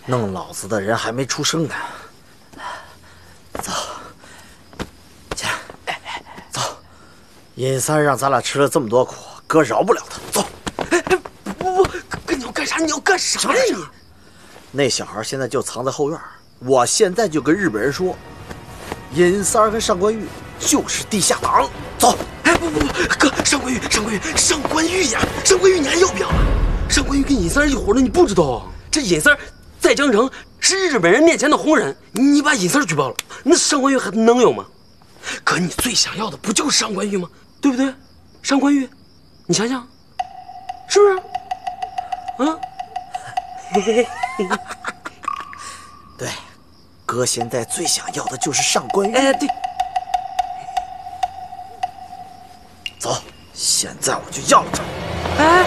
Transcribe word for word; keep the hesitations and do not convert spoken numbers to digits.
弄老子的人还没出生呢。走，起来，走。尹三让咱俩吃了这么多苦，哥饶不了他。走。 哎哎，不不，哥你要干啥？你要干啥呀你？ 那小孩现在就藏在后院，我现在就跟日本人说，尹三和上官玉就是地下党。走。 哎不不不，哥，上官玉，上官玉，上官玉呀，上官玉你还要不要了？上官玉跟尹三一伙的，你不知道？这尹三在江城是日本人面前的红人，你把尹三举报了，那上官玉还能有吗？可你最想要的不就是上官玉吗？对不对？上官玉，你想想，是不是？啊？ 对，哥现在最想要的就是上官玉。 哎，对。 走，现在我就要他。 哎。